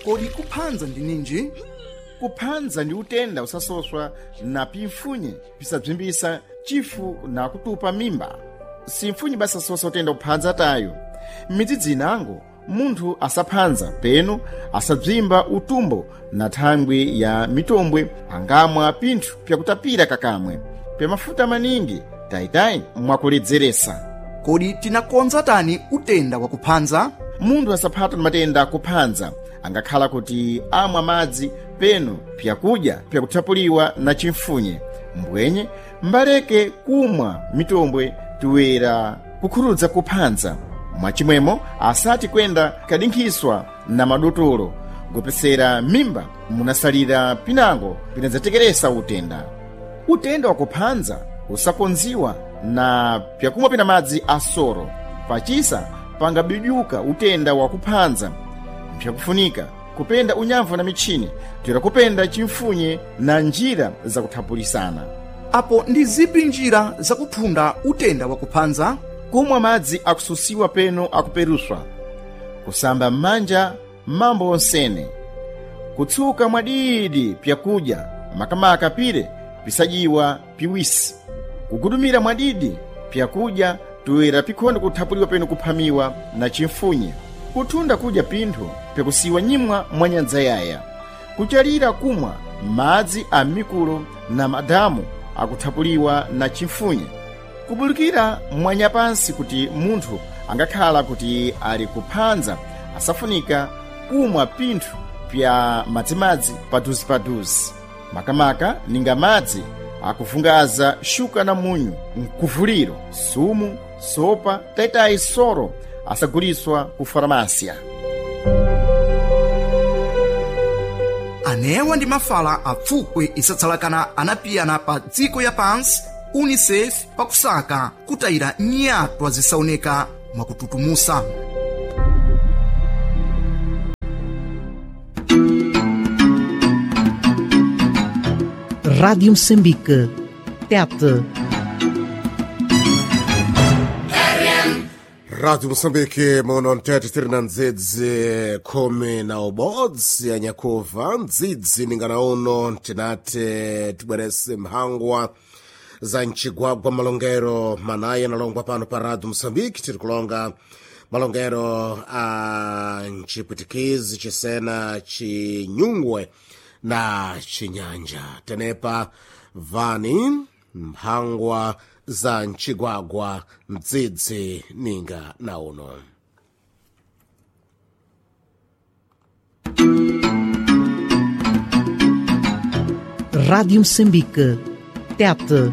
Kodi kuphanza ndi ninji? Kuphanza ndi utenda usasoswa na pimfunye pisabzimbisa chifu na kutupa mimba. Simfunye basa sosa utenda kuphanza tayo. M'midzi inango munthu asaphanza peno asabzimba utumbo na thangwi ya mitombwe angamwa pinthu pyakutapira kakamwe pya mafuta maningi tayitai mwakuledzeresa. Kodi tinakonza tani utenda wa kuphanza? Munthu asaphata matenda akuphanza angakhala kuti amwa madzi peno pyakudya pyakuthapuliwa na chimfunye mbwenye mbaleke kumwa mitombwe tuwera kukhurudza kuphanza. Mwachimwemo asati kwenda kadinkhiswa na madotolo kupesera mimba munasalira pinango pinadzatekeresa utenda. Utenda wakuphanza usakonziwa na pyakumwa pina madzi asoro pachisa pangabidyuka utenda wakuphanza mpyakufunika kupenda unyamvu na michini tira kupenda chimfunye na njira zakuthapulisana. Apo ndi zipi njira zakuthunda utenda wa kuphanza? Kumwa madzi akususiwa peno akuperuswa, kusamba m'manja mambo onsene, kutsuka mwadidi pyakudya makamaka pire pisajiwa piwisi, kugudumira mwadidi pyakudya tuwera pikhondo kuthapuliwa peno kuphamiwa na chimfunye, kuthunda kudya pinthu pyakusiwa nyimwa mwanyadza yaya, kuchalira kumwa madzi a mikulo na madamu akuthapuliwa na chimfunye, kubulikira mwanyapansi kuti munthu angakhala kuti ali kuphanza asafunika kumwa pinthu pya madzimadzi paduzipaduzi makamaka ninga madzi akuvungaza shuka na munyu mkuvuliro sumu sopa taitayi soro asaguliswa ku farmácia. Anewa ndi mafala apfukwe isatsalakana anapiyana pa dziko ya pansi UNICEF pakusaka kutayira nyatwa zisaoneka mwakututumusa. Rádio Moçambique, TET. Rádio Moçambique, muno ntete tiri na ndzidzi khumi na ubodzi ya nyakova ndzidzi ningana uno tinate tibwerese mhangwa za mchigwagwa malongero manayi analongwa pano pa Rádio Moçambique. tiri kulonga malongero a mchipwitikizi cisena chinyungwe na chinyanja tenepa vani mhangwa za mchigwagwa mdzidzi ninga na uno. Rádio Moçambique, TET.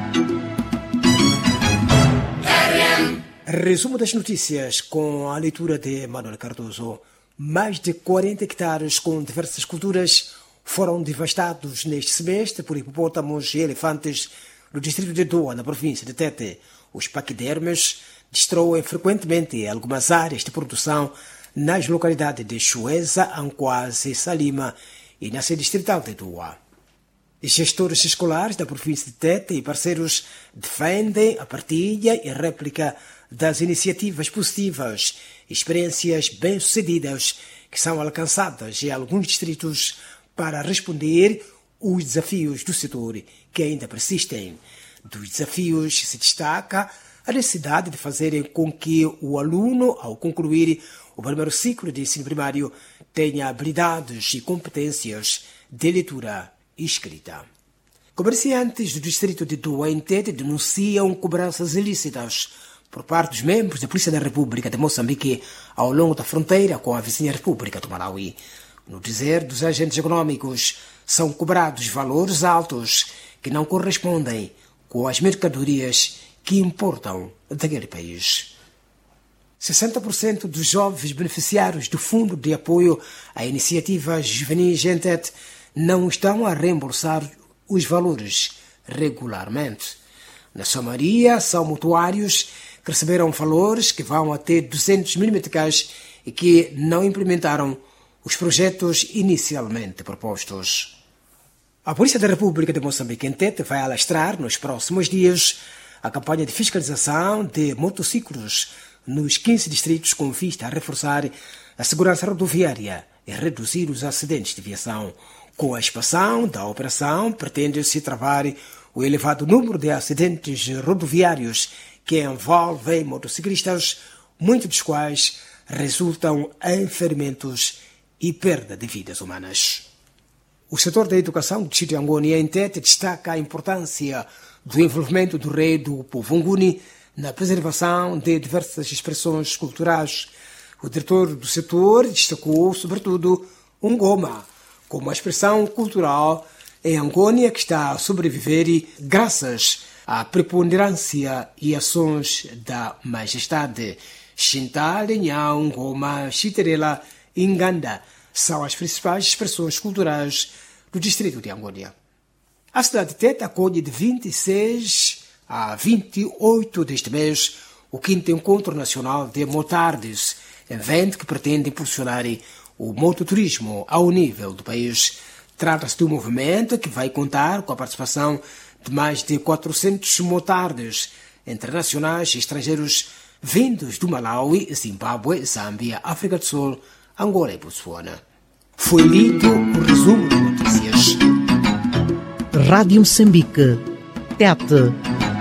Resumo das notícias com a leitura de Manuel Cardoso. Mais de 40 hectares com diversas culturas foram devastados neste semestre por hipopótamos e elefantes no distrito de Doa, na província de Tete. Os paquidermes destroem frequentemente algumas áreas de produção nas localidades de Chueza, Anquase, Salima e na sede distrital de Doa. Gestores escolares da província de Tete e parceiros defendem a partilha e réplica das iniciativas positivas e experiências bem-sucedidas que são alcançadas em alguns distritos para responder os desafios do setor que ainda persistem. Dos desafios se destaca a necessidade de fazerem com que o aluno, ao concluir o primeiro ciclo de ensino primário, tenha habilidades e competências de leitura e escrita. Comerciantes do distrito de Doa, em Tete, denunciam cobranças ilícitas por parte dos membros da Polícia da República de Moçambique ao longo da fronteira com a vizinha República do Malawi. No dizer dos agentes econômicos, são cobrados valores altos que não correspondem com as mercadorias que importam daquele país. 60% dos jovens beneficiários do Fundo de Apoio a Iniciativas Juvenis em Tete não estão a reembolsar os valores regularmente. Na sua maioria, são mutuários que receberam valores que vão até 200 mil meticais e que não implementaram os projetos inicialmente propostos. A Polícia da República de Moçambique em Tete vai alastrar nos próximos dias a campanha de fiscalização de motociclos nos 15 distritos com vista a reforçar a segurança rodoviária e reduzir os acidentes de viação. Com a expansão da operação, pretende-se travar o elevado número de acidentes rodoviários que envolvem motociclistas, muitos dos quais resultam em ferimentos e perda de vidas humanas. O setor da educação do distrito de Angônia, em Tete, destaca a importância do envolvimento do rei do povo Nguni na preservação de diversas expressões culturais. O diretor do setor destacou, sobretudo, Ngoma, como uma expressão cultural em Angônia que está a sobreviver graças à preponderância e ações da majestade. Xintal, Nhão, Ngoma, Xiterela e Nganda são as principais expressões culturais do distrito de Angônia. A cidade de Tete acolhe de 26 a 28 deste mês o 5º Encontro Nacional de Motardes, evento que pretende impulsionar o mototurismo ao nível do país. Trata-se de um movimento que vai contar com a participação de mais de 400 motardes internacionais e estrangeiros vindos do Malawi, Zimbábue, Zâmbia, África do Sul, Angola e Botsuana. Foi lido o resumo de notícias. Rádio Moçambique. Tete.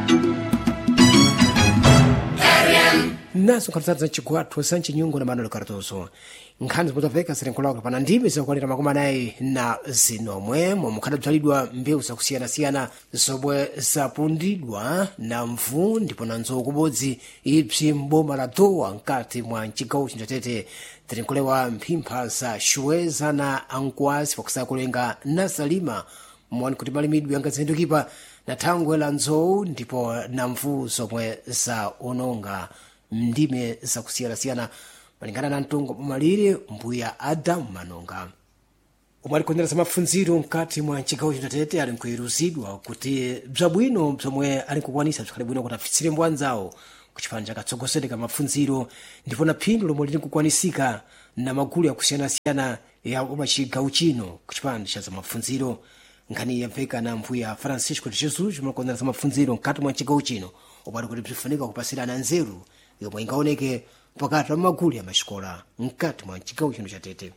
Naso khalitsatsa chigwathu sanchi nyungu na Manuel Cardoso nkhani zimutaveka zilenkoloko pana ndimi zokwanira makumi anayi na zinomwe momwe khadabzalidwa mbewu zakusiyana-siyana zomwe zapundidwa na mvu ndipo nanzo kubodzi ipsi mboma la dowa mkati mwa mcigawo cinjatete tilinkolewa mphimpha za shuweza na ankwazi pakusakulenga na salima mwani kuti malimidwe angazindukipa na thangwe la nzowu ndipo na mvu zomwe za ononga ndime zakusiyana-siyana malingana na mtongo malire mbuya Adamu Manonga omwe alikondera za mafunziro mkati mwa mcigawo cinjatete ali nkuiruzidwa kuti bzabwino bzomwe ali nkukwanisa bzikhale bwino kuti afitsire mbwa anzawo kuchipanja katsogosereka mafunziro ndipo na phindu lomwe lili nkukwanisika na magulu yakusiyana-siyana ya umacigawo chino kuchipanja cha za mafunziro nkhani yamveka na mbuya Francisco de Jesus mwalikondera za mafunziro mkati mwa mcigawo chino omwe ali kuti bzifunika kupasirana nzeru yomwe ingaoneke pakati pa magulu ya maxikola mkati mwa mcigawo chino cha Tete.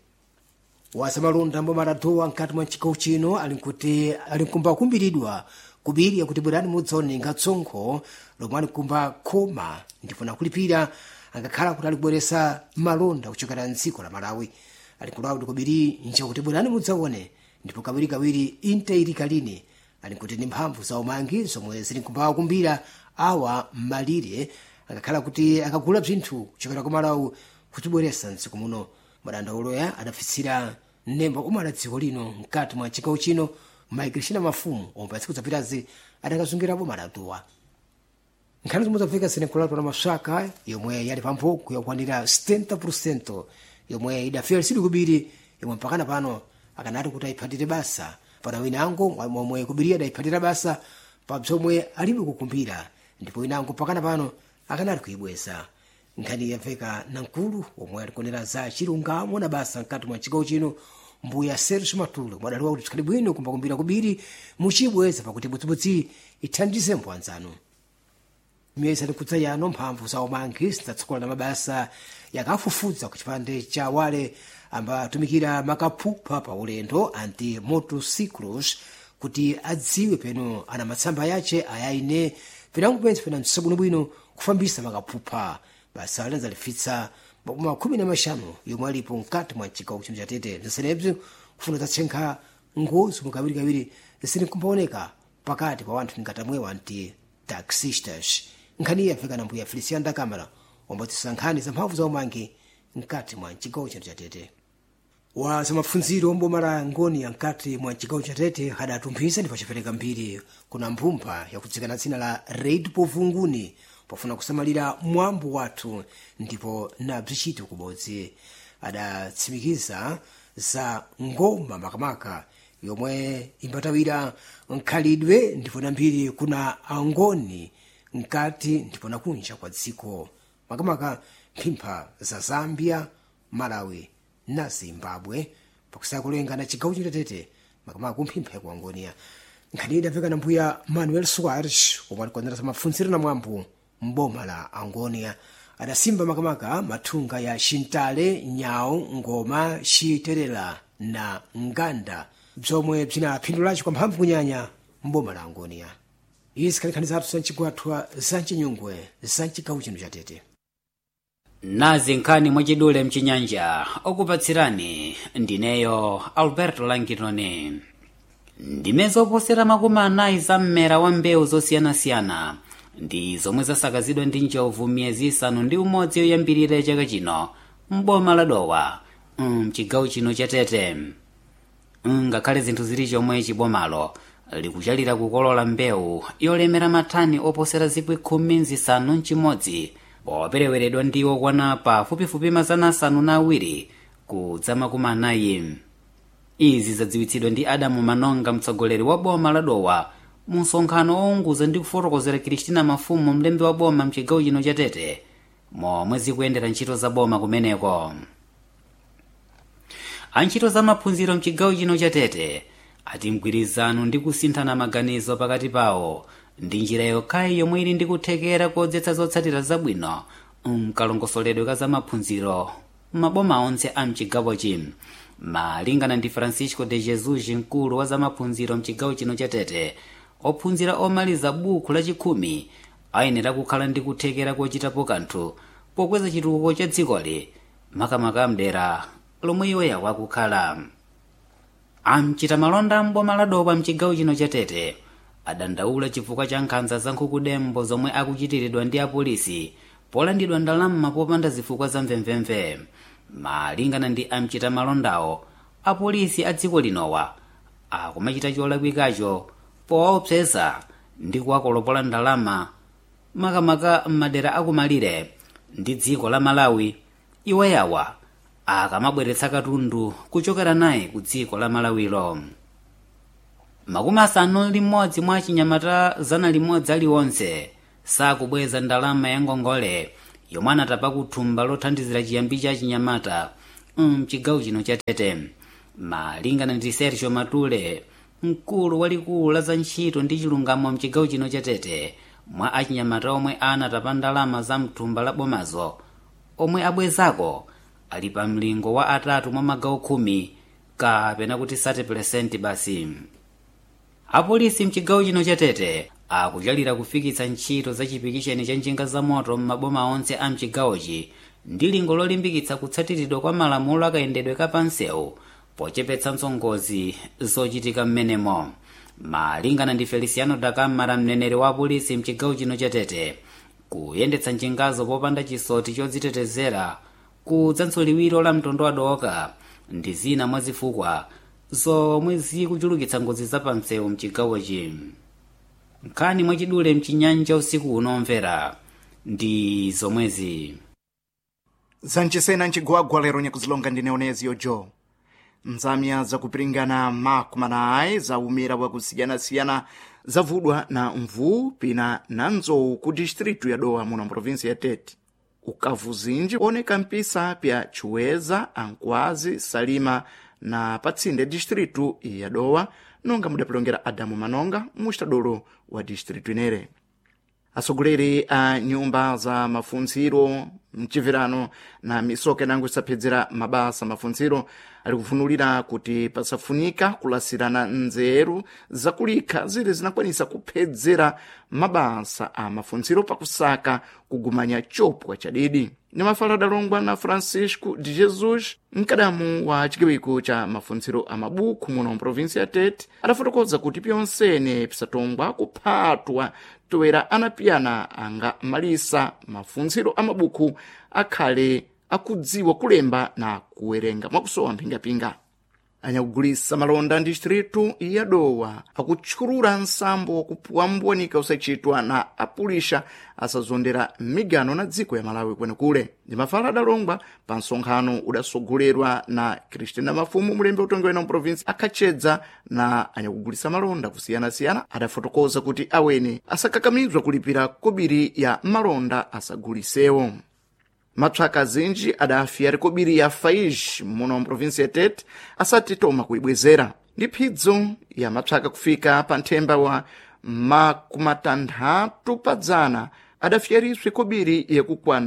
Wasamalonda mboma la dowa mkati mwa mcigawo chino ali nkumba kumbiridwa kubiri yakuti bwerani mudzaonenga tsonkho lomwe ali nkumba khoma ndipo nakulipira angakhala kuti alibweresa malonda kuchokera mdziko la Malawi ali nkulawa kuti kubiri nchakuti bwerani mudzaone ndipo kawirikawiri intayirika lini ali nkuti ndi mphamvu za umangi zomwe zili nkumba kumbira awa malire akakhala kuti akagula bzinthu kuchokera ku Malawi kutibweresa mdziko muno madandauloya adafitsira nemba umala dziko lino mkati mwa mcigawo chino Maigirishina Mafumu omwe patsiku zapitazi adakazungirapo madatuwa nkhani zomwe zamveka zinenkulato na maswaka yomwe yali pamphoko yakwanira 70% yomwe idafiyalisidwe kubiri yomwe mpakana pano akanati kuti ayiphatire basa pana winango momwe kubiri adayiphatira basa pa bzomwe alibe kukumbira ndipo winango mpakana pano akanati kuibweza nkhani yamveka na mkulu omwe alikonera za chilungamo na basa mkati mwa mcigawo chino mbuya Sergio Matulo mwadaliwa kuti bzikhale bwino kumbakumbira kubiri muchibweza pakuti budzibudzi ithandize mbwa anzanu. Miyezi alikudza yano mphamvu za umangi zidzatsokola na mabasa yakafufuza ku chipande cha wale amba atumikira makaphupha pa ulendo anti motocycles kuti adziwe peno ana matsamba yace ayaine pinangupenzi pena msabwinobwino kufambisa makaphupha basa alenza lifitsa makumi 15 yomwe alipo mkati mwa mcigawo chino cha Tete zisenebzi kufuna zatchenkha ngozi mukawirikawiri zisini kumbaoneka pakati pa wanthu mkatamwewa anti taxistas nkhani yamveka na mbuya Feliciano da Câmara ombatisa nkhani za mphamvu za umangi mkati mwa mcigawo chino cha Tete. Wa za mafunziro mboma la Ngoni mkati mwa mcigawo cha Tete adatumphisa ndipo achapereka mbiri kuna mphumpha yakudzikana dzina la Red Povunguni pofuna kusamalira mwambo wathu ndipo na bzichito kubodzi adatsimikiza za ngoma makamaka yomwe imbatawira nkhalidwe ndipo nambiri kuna angoni mkati ndipo nakunja kwa dziko makamaka mphimpha za Zambia, Malawi na Zimbabwe pakusakulenga na cigawo chino cha Tete makamaka kumphimpha yaku Angonia. Nkhani idamveka na mbuya Manuel Soares omwe alikondera za mafunziro na mwambo mboma la Angonia adasimba makamaka mathunga ya xintale, nyau, ngoma, xiterela na nganda bzomwe bzinaphindulaci kwa mphamvu kunyanya mboma la Angonia. Izi khalikhani zathu za mcigwathwa za mcinyungwe za mcigawo chino cha Tete. Nazi nkhani mwachidule mchinyanja okupatsirani ndineyo Alberto Langitoni. Ndime zoposera makumi anayi za mmera wa mbewu zosiyanasiyana ndi zomwe zasakazidwa ndi njovu miyezi isanu ndi umodzi yoyambirira chaka chino mboma la Dowa mchigawo chino cha Tete. Ngakhale zinthu zili chomwe chibomalo likuchalira kukolola mbewu yolemera mathani oposera 10,000 popereweredwa ndiwo kwana pafupifupi mazana asanu na awiri kudza makumi anayi. Izi zadziwitsidwa ndi Adamu Manonga, mtsogoleri wa boma la Dowa, mu msonkhano wounguza ndi kufotokozera Kristina Mafumu, mlembi wa boma mchigawo chino cha Tete, momwe zikuyendera ntchito za boma kumeneko. Antchito za maphunziro mchigawo chino cha Tete ati mgwirizano ndi kusinthana maganizo pakati pawo ndi njira yokhayi yomwe ili ndi kuthekera kodzetsa zotsatira zabwino mkalongosoledwe ka za maphunziro maboma onse a mchigawochi. Malingana ndi Francisco de Jesus, mkulu wa za maphunziro mchigawo chino cha Tete, ophunzira omaliza buku la 10 ayenera kukhala ndi kuthekera kochitapo kanthu pokweza chitukuko cha dzikoli makamaka mdera lomwe iwoya wakukhala. Amchita malonda mboma la Dowa mchigawo chino cha Tete adandaula chifukwa cha nkhanza za nkhukudembo zomwe akuchitiridwa ndi apolisi polandidwa ndalama popanda zifukwa za mvemvemve. Malingana ndi amchita malondawo, apolisi a dziko linowa akumachita cholakwikacho powaopseza ndi kuwakolopola ndalama makamaka m'madera akumalire ndi dziko la Malawi. Iwoyawa akamabweretsa katundu kuchokera naye ku dziko la Malawilo. Makumi asanu ndi mmodzi mwa achinyamata 100 aliwonse sakubweza ndalama ya ngongole yomwe anatapa kuthumba lothandizira chiyambi cha achinyamata mchigawo chino cha Tete. Malingana ndi Sergio Matule, mkulu walikulu la za ntchito ndi chilungamo mchigawo chino cha Tete, mwa achinyamata omwe anatapa ndalama za mthumba la bomazo omwe abwezako ali pa mlingo wa atatu mwa magawo 10 kapena kuti 30% basi. Apolisi mchigawo chino cha Tete akuchalira kufikitsa ntchito za chipikisheni cha njinga za moto m'maboma onse a mchigawochi ndi lingo lolimbikitsa kutsatiridwa kwa malamulo akayendedwe kapansewu pochepetsa ngozi zochitika m'menemo. Malingana ndi Feliciano da Camara, mneneri wa apolisi mchigawo chino cha Tete, kuyendetsa njingazo popanda chisoti chodzitetezera kudzanso liwiro la mtondo wadoka ndi zina mwa zifukwa zomwe zikuchulukitsa ngozi zapamsewu mchigawochi. Nkhani mwachidule mchinyanja usiku unomvera ndi zomwezi. zanchisena ncigwagwa lero nyakuzilonga ndi Neonezio Jo. Nzamya zakupiringana makumanayi za umira wakusiyanasiyana zavudwa na mvuu pina na nzowu ku distritu ya Dowa muno provinsi ya Tete. Ukavu zinji oneka mpisa pya Chiweza, Ankwazi, Salima na patsinde distritu ya Dowa, nonga mudapilongera Adamu Manonga, mustadolo wa distritu inere. Asogoleri a nyumba za mafunziro mchivirano na misoke nangu isaphedzera mabasa mafunziro ali kufunulira kuti pasafunika kulasirana nzeru zakulikha zile zinakwanisa kuphedzera mabasa a mafunziro pakusaka kugumanya chopwa chadidi. Ni mafala adalongwa na Francisco de Jesus, mkadamu wa chikiwiko cha mafunziro a mabuku muno provinsi ya Tete, adafotokoza kuti pyonsene pisatongwa kuphatwa toera anapiyana anga malisa mafunziro a mabuku akhale akudziwa kulemba na kuwerenga mwakusowa mpingapinga. Anyakugulisa malonda distritu ya Dowa akutchulula nsambo wakupuwambwanika usachitwa na apulisha asazondera migano na dziko ya Malawi kwenekule. Ndi mafala adalongwa pa nsonkhano udasogolerwa na Kristina Mafumu, mulembe utongiwa na provinsi akhachedza na anyakugulisa malonda kusiyanasiyana adafotokoza kuti awene asakakamizwa kulipira kobiri ya malonda asagulisewo. Mapsaka zinji adafiyari kobiri ya Faiz muno provinsi ya Tete asati toma kuibwezera. Ndi phidzo ya mapsaka kufika pa nthemba wa makumatandatu padzana adafiyariswe kobiri yakukwana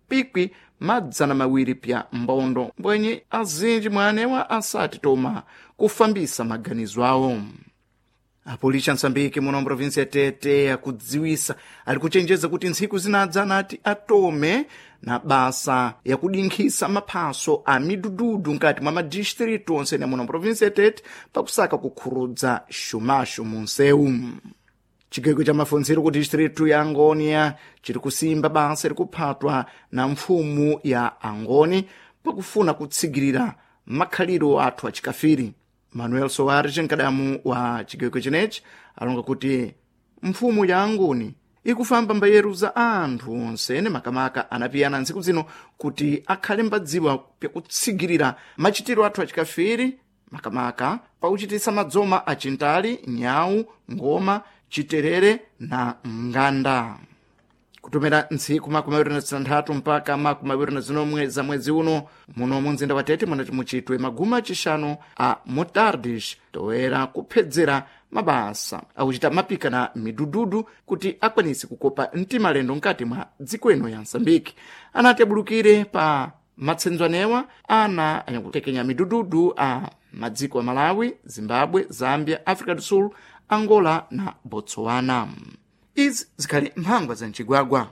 pikwi madzana mawiri pya mbondo mbwenye azinji mwanewa asati toma kufambisa maganizo awo. Apolisi Msambiki muno mprovinsi ya Tete akudziwisa ali kuchenjeza kuti ntsiku zinadza anati atome na basa ya kudinkhisa maphaso a midududu nkati mwa madistritu onse muno mprovinsi ya Tete pakusaka kukhurudza xumaxu mu nsewu. Chigweko cha mafunziro ku distritu ya Angonia chiri kusimba basa likuphatwa na mfumu ya Angoni pakufuna kutsigirira makhaliro athu achikafiri. Manuel Soares, nkadamu wa chigweko chinechi, alonga kuti mfumu ya Angoni ikufamba mbayeru za anthu onsene makamaka anapiyana ntsiku zino kuti akhale mbadziwa pyakutsigirira machitiro athu achikafiri makamaka pauchitisa madzoma achintali, nyau, ngoma, chiterere na nganda. Kutomera ntsiku 26 mpaka 29 za mwezi uno muno mumzinda wa Tete munati muchitwe maguma chishanu a motardish toera kuphedzera mabasa akuchita mapika na midududu kuti akwanise kukopa mtimalendo nkati mwa dziko ino ya Msambiki. Anati abulukire pa matsenzwanewa ana anyakutekenya midududu a madziko a Malawi, Zimbabwe, Zambia, Africa do Sul, Angola na Botswana. Izi zikhali mphangwa za mchigwagwa.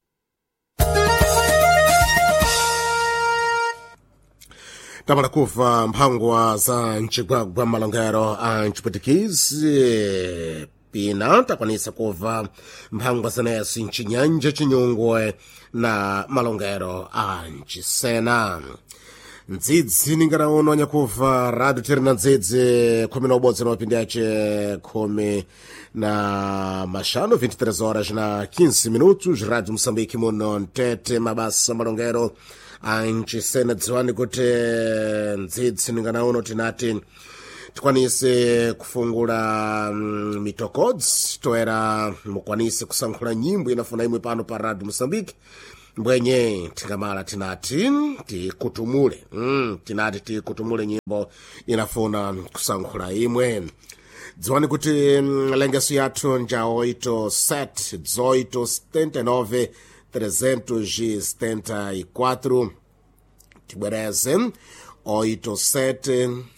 Tamala kuva mphangwa za mchigwagwa malongero a mchiputikizi pina takwanisa kuva mphangwa zanesi mchinyanja chinyungwe na malongero a mchisena. Ndzidzi ninganaono anyakuva radio terina ndzidzi 11 na mapindi ace 10 na mashano 23 horas na 15 minutos. Radio Moçambique muno Ntete mabasa malongero anchisena dziwani kuti ndzidzi ninganaono tinati tikwanise kufungula mitokodzi toera mukwanise kusankhula nyimbo inafuna imwe pano pa Radio Moçambique mbwenye tingamala tinati tikutumule tinati tikutumule nyimbo inafuna kusankhula imwe. Dziwani kuti lengeso yathu nja 87 374 tibwereze 87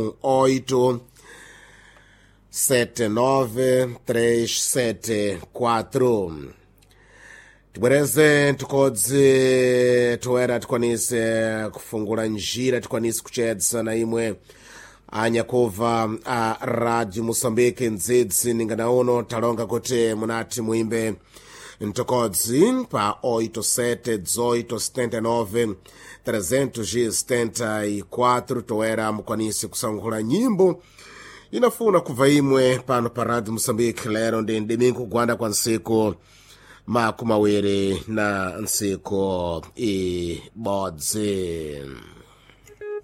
374 tibwereze tikodzi toera tikwanise kufungula njira tikwanise kuchedza na imwe anyakova a Radio Moçambique ndzidzi ninganaono talonga kuti munati muimbe ntokodzi pa 87 374 toera mukwanise kusankhula nyimbo inafuna kuva imwe pano pa Radio Moçambique lero ndi domingo kugwanda kwa nsiku makumawiri na nsiku ibodzi.